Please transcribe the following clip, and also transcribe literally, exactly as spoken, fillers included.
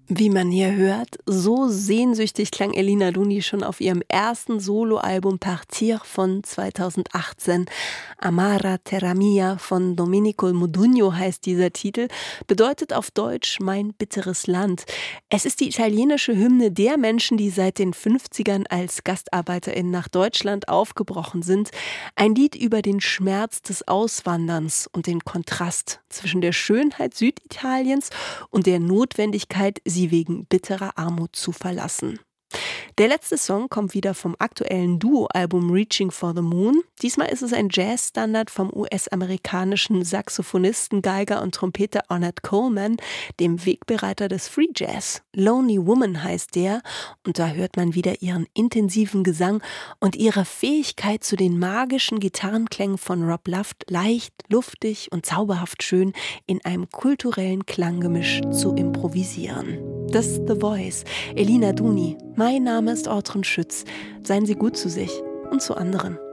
Wie man hier hört, so sehnsüchtig klang Elina Duni schon auf ihrem ersten Soloalbum Partir von zweitausendachtzehn. Amara Terra Mia von Domenico Modugno heißt dieser Titel, bedeutet auf Deutsch Mein bitteres Land. Es ist die italienische Hymne der Menschen, die seit den fünfzigern als GastarbeiterInnen nach Deutschland aufgebrochen sind. Ein Lied über den Schmerz des Auswanderns und den Kontrast zwischen der Schönheit Süditaliens und der Notwendigkeit, sie wegen bitterer Armut zu verlassen. Der letzte Song kommt wieder vom aktuellen Duo-Album Reaching for the Moon. Diesmal ist es ein Jazz-Standard vom U S-amerikanischen Saxophonisten, Geiger und Trompeter Ornette Coleman, dem Wegbereiter des Free Jazz. Lonely Woman heißt der, und da hört man wieder ihren intensiven Gesang und ihre Fähigkeit zu den magischen Gitarrenklängen von Rob Luft, leicht, luftig und zauberhaft schön in einem kulturellen Klanggemisch zu improvisieren. Das ist The Voice, Elina Duni. Mein Name ist Ortrun Schütz. Seien Sie gut zu sich und zu anderen.